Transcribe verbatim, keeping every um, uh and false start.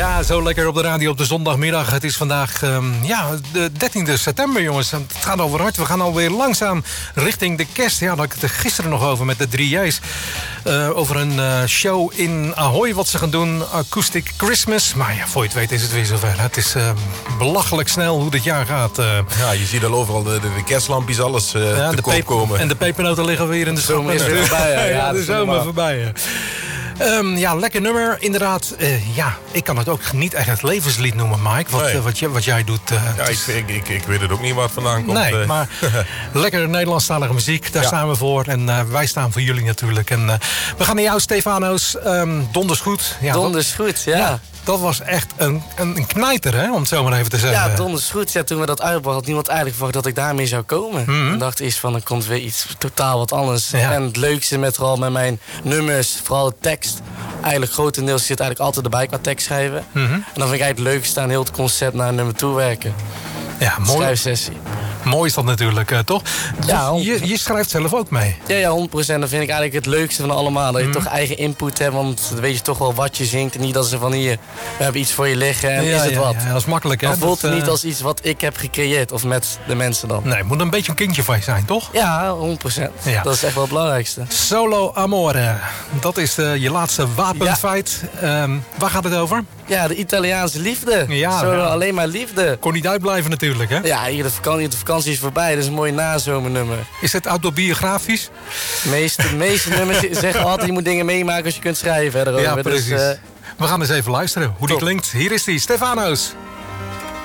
Ja, zo lekker op de radio op de zondagmiddag. Het is vandaag um, ja, de dertiende september, jongens. Het gaat over hard. We gaan alweer langzaam richting de kerst. Ja, daar had ik het er gisteren nog over met de drie J's. Uh, over een uh, show in Ahoy wat ze gaan doen. Acoustic Christmas. Maar ja, voor je het weet is het weer zover. Het is uh, belachelijk snel hoe dit jaar gaat. Uh. Ja, je ziet al overal de, de, de kerstlampjes, alles uh, ja, te de koop peper, komen. En de pepernoten liggen weer in de zomer is weer voorbij. Ja, ja, ja, de zomer voorbij. Ja. Um, ja, lekker nummer, inderdaad. Uh, ja, ik kan het ook niet echt het levenslied noemen, Mike. Wat, nee. uh, wat, je, wat jij doet. Uh, ja, ik, ik, ik, ik weet het ook niet waar het vandaan komt. Nee, uh. maar lekker Nederlandstalige muziek. Daar ja. staan we voor. En uh, wij staan voor jullie natuurlijk. En uh, we gaan naar jou, Stefano's. Um, donders goed. Ja, donders goed, ja. ja. Dat was echt een, een, een knijter, hè, om het zo maar even te zeggen. Ja, donders goed. Ja, toen we dat uitbrachten had niemand eigenlijk verwacht dat ik daarmee zou komen. Mm-hmm. Ik dacht eerst van, er komt weer iets totaal wat anders. Ja. En het leukste met, vooral met mijn nummers, vooral de tekst. Eigenlijk grotendeels zit eigenlijk altijd erbij qua tekst schrijven. Mm-hmm. En dan vind ik eigenlijk het leukste aan heel het concept naar een nummer toe werken. Ja, mooi. Schrijfsessie. Mooi is dat natuurlijk, uh, toch? Ja, je, je schrijft zelf ook mee. Ja, ja, honderd procent. Dat vind ik eigenlijk het leukste van allemaal. Dat je Mm. toch eigen input hebt, want dan weet je toch wel wat je zingt. En niet dat ze van hier, we hebben iets voor je liggen en ja, is het ja, wat. Ja, dat is makkelijk, hè? Dan voelt dat, het niet uh... als iets wat ik heb gecreëerd of met de mensen dan. Nee, het moet een beetje een kindje van je zijn, toch? Ja, honderd procent. Ja. Dat is echt wel het belangrijkste. Solo Amore. Dat is uh, je laatste wapenfeit. Ja. Um, waar gaat het over? Ja, de Italiaanse liefde. Ja, Solo, ja. alleen maar liefde. Kon niet uitblijven natuurlijk, hè? Ja, hier de vakantie, de vakantie is voorbij. Dat is een mooi nazomernummer. Is het autobiografisch? De meeste, de meeste nummers zeggen altijd, je moet dingen meemaken als je kunt schrijven. Erover. Ja, precies. Dus, uh, we gaan eens even luisteren hoe die top. klinkt. Hier is die, Stefano's.